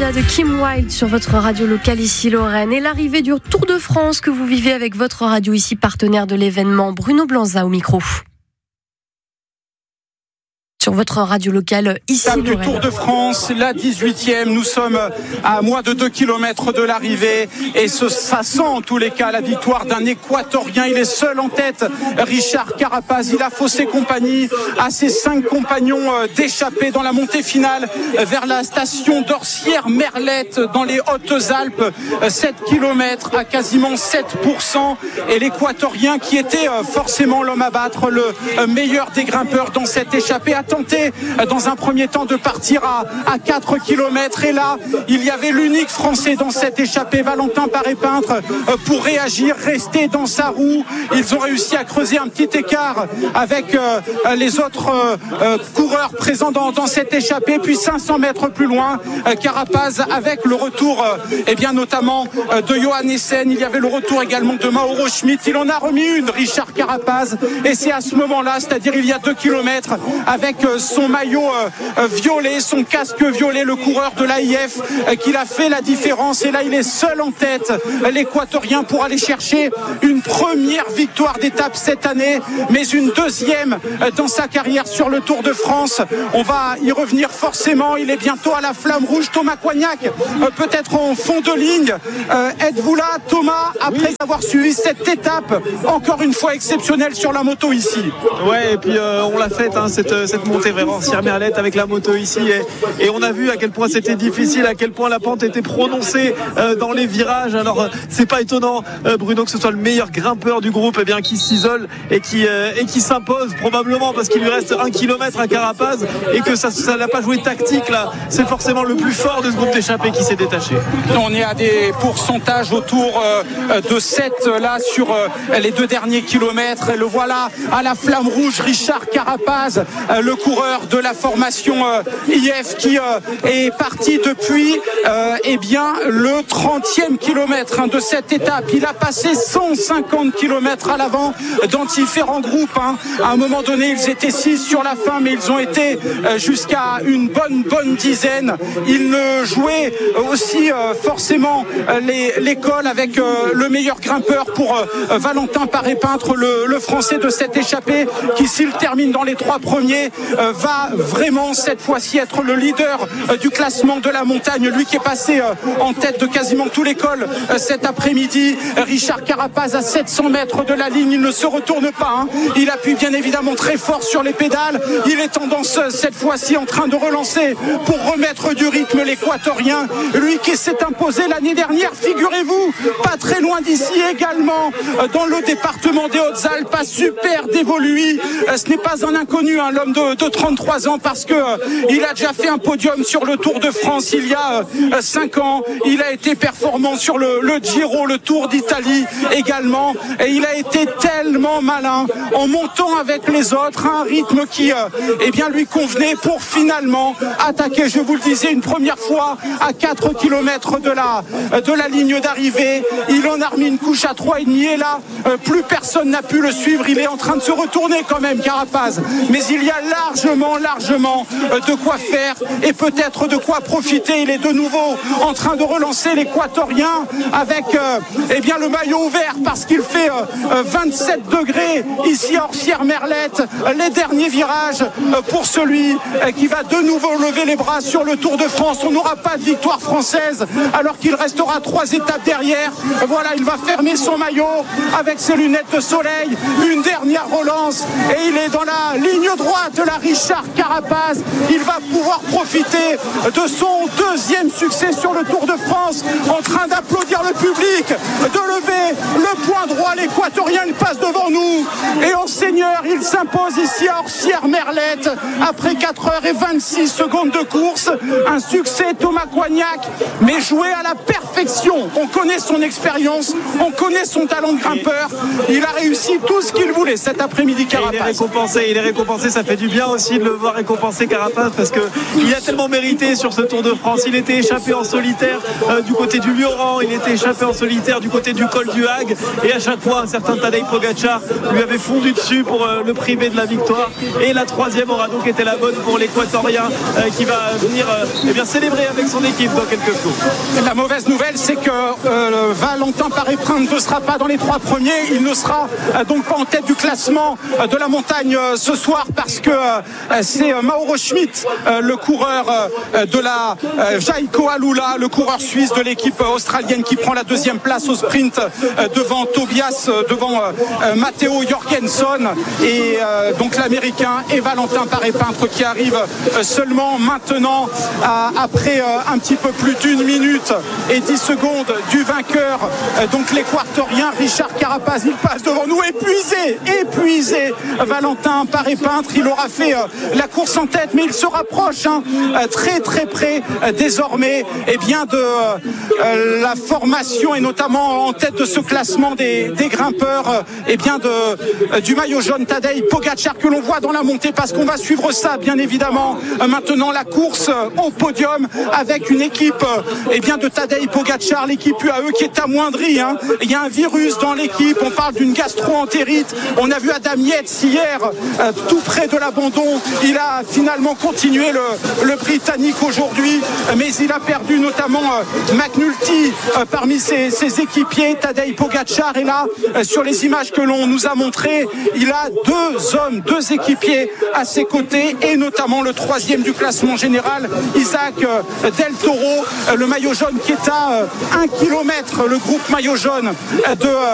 Nadia de Kim Wilde sur votre radio locale ici Lorraine et l'arrivée du Tour de France que vous vivez avec votre radio ici partenaire de l'événement. Bruno Blanza au micro. Sur votre radio locale ici du Tour de France, la 18e, nous sommes à moins de 2 km de l'arrivée et ça sent en tous les cas la victoire d'un Équatorien. Il est seul en tête, Richard Carapaz. Il a faussé compagnie à ses 5 compagnons d'échappée dans la montée finale vers la station d'Orsières-Merlette dans les Hautes-Alpes. 7 km à quasiment 7%, et l'Équatorien qui était forcément l'homme à battre, le meilleur des grimpeurs dans cette échappée, a tenté dans un premier temps de partir à 4 km, et là il y avait l'unique Français dans cette échappée, Valentin Paré-Peintre, pour réagir, rester dans sa roue. Ils ont réussi à creuser un petit écart avec les autres coureurs présents dans cette échappée. Puis 500 mètres plus loin, Carapaz avec le retour notamment de Johan Essen. Il y avait le retour également de Mauro Schmitt. Il en a remis une, Richard Carapaz, et c'est à ce moment-là, c'est-à-dire il y a 2 km, avec son maillot violet, son casque violet, le coureur de l'AIF, qu'il a fait la différence. Et là il est seul en tête, l'Équatorien, pour aller chercher une première victoire d'étape cette année, mais une deuxième dans sa carrière sur le Tour de France. On va y revenir forcément. Il est bientôt à la flamme rouge. Thomas Coignac, peut-être en fond de ligne. Êtes-vous là, Thomas, après avoir suivi cette étape encore une fois exceptionnelle sur la moto ici? Ouais, et puis on l'a faite, cette montée vers Orsières-Merlette avec la moto ici, et on a vu à quel point c'était difficile, à quel point la pente était prononcée dans les virages. Alors c'est pas étonnant, Bruno, que ce soit le meilleur grimpeur du groupe qui s'isole et qui s'impose, probablement parce qu'il lui reste 1 km à Carapaz, et que ça n'a pas joué tactique là. C'est forcément le plus fort de ce groupe d'échappés qui s'est détaché. On est à des pourcentages autour de 7 là sur les 2 derniers kilomètres, et le voilà à la flamme rouge, Richard Carapaz, le coureur de la formation IF, qui est parti depuis le 30e kilomètre de cette étape. Il a passé 150 km à l'avant dans différents groupes. À un moment donné, ils étaient 6 sur la fin, mais ils ont été jusqu'à une bonne dizaine. Il ne jouait aussi forcément l'école avec le meilleur grimpeur pour Valentin Paré-Peintre, le Français de cette échappée, qui, s'il termine dans les 3 premiers, va vraiment cette fois-ci être le leader du classement de la montagne. Lui qui est passé en tête de quasiment tous les cols cet après-midi. Richard Carapaz à 700 mètres de la ligne, il ne se retourne pas. Il appuie bien évidemment très fort sur les pédales. Il est tendance cette fois-ci en train de relancer pour remettre du rythme l'Équatorien. Lui qui s'est imposé l'année dernière, figurez-vous, pas très loin d'ici également, dans le département des Hautes-Alpes, à Super Dévoluy. Ce n'est pas un inconnu, l'homme de 33 ans, parce que il a déjà fait un podium sur le Tour de France il y a 5 ans. Il a été performant sur le Giro, le Tour d'Italie également, et il a été tellement malin en montant avec les autres à un rythme qui lui convenait, pour finalement attaquer, je vous le disais, une première fois à 4 km de la ligne d'arrivée. Il en a remis une couche à 3,5, et là plus personne n'a pu le suivre. Il est en train de se retourner quand même, Carapaz, mais il y a largement de quoi faire et peut-être de quoi profiter. Il est de nouveau en train de relancer l'Équatorien avec le maillot ouvert, parce qu'il fait 27 degrés ici à Orsières-Merlette. Les derniers virages pour celui qui va de nouveau lever les bras sur le Tour de France. On n'aura pas de victoire française alors qu'il restera 3 étapes derrière. Voilà, il va fermer son maillot avec ses lunettes de soleil. Une dernière relance et il est dans la ligne droite de la Richard Carapaz. Il va pouvoir profiter de son 2e succès sur le Tour de France, en train d'applaudir le public, de lever le point droit. L'Équatorien, il passe devant nous, et en seigneur, il s'impose ici à Orsières-Merlette après 4h26 de course. Un succès, Thomas Coignac, mais joué à la perfection. On connaît son expérience, on connaît son talent de grimpeur. Il a réussi tout ce qu'il voulait cet après-midi, Carapaz. Il est récompensé, ça fait du bien. bien aussi de le voir récompenser Carapaz, parce qu'il a tellement mérité sur ce Tour de France. Il était échappé en solitaire du côté du Lioran, il était échappé en solitaire du côté du col du Hague, et à chaque fois un certain Tadej Pogačar lui avait fondu dessus pour le priver de la victoire. Et la troisième aura donc été la bonne pour l'Équatorien qui va venir célébrer avec son équipe dans quelques jours. La mauvaise nouvelle, c'est que Valentin Paré-Prince ne sera pas dans les 3 premiers. Il ne sera donc pas en tête du classement de la montagne ce soir, parce que c'est Mauro Schmidt, le coureur de la Jaiko Alula, le coureur suisse de l'équipe australienne, qui prend la 2e place au sprint devant Tobias, devant Matteo Jorgensen, et donc l'Américain, et Valentin Paré-Prince qui arrive seulement maintenant après un petit peu plus d'1 minute et 10 secondes du vainqueur, donc l'Équatorien Richard Carapaz. Il passe devant nous, épuisé Valentin Paré-Prince. Il aura fait la course en tête, mais il se rapproche très très près désormais de la formation, et notamment en tête de ce classement des grimpeurs, du maillot jaune Tadej Pogačar, que l'on voit dans la montée, parce qu'on va suivre ça bien évidemment maintenant, la course au podium avec une équipe de Tadej Pogačar, l'équipe UAE qui est amoindrie. Il y a un virus dans l'équipe, on parle d'une gastro-entérite. On a vu Adam Yates hier tout près de l'abandon. Il a finalement continué le Britannique aujourd'hui, mais il a perdu notamment McNulty parmi ses équipiers. Tadej Pogačar est là sur les images que l'on nous a montrées. Il a 2 équipiers à ses côtés, et notamment le 3e du classement général, Isaac Del Toro, le maillot jaune, qui est à 1 kilomètre, le groupe maillot jaune de